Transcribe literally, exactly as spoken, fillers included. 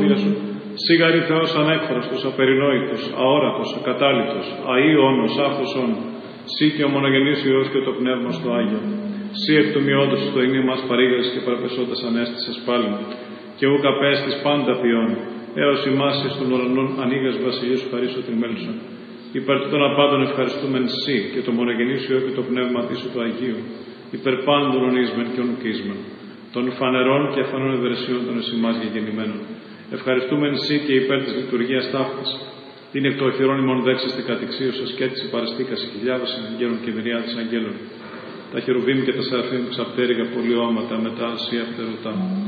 σου. Σίγαρη Θεός ανέκφραστος, απερινόητος, αόρατος, ακατάληπτος, αΐωνος, άφωσον, σύ και ο μονογενής Υιός και το Πνεύμα στο Άγιο. Σύ εκ του μειόντος στο ενή μας παρήγαγες και παραπεσόντας ανέστησες πάλιν, και ούκ απέστης πάντα ποιόν, έως ημάς εις των ουρανών ανοίγας βασιλείου σου χαρίσω την μέλουσον. Υπέρ των απάντων ευχαριστούμεν σύ και το μονογενής Υιό και το Πνεύμα σου το Αγίου, υπέρ πάντων ονείσμεν και ονουκίσμεν, των φανερών και αφανών ευερεσιών των εσημάς γεννημένων. Ευχαριστούμεν σύ και υπέρ της λειτουργίας ταύτης. Είναι εκ το οχυρών ημών δέξαστε κατηξίωσας και έτσι παραστήκαση χιλιάδες αγγέλων και μυριάδες αγγέλων. Τα χερουβίμ και τα σεραφείμ ξαπτέρυγα πολυώματα μετά σύ αυτερωτά.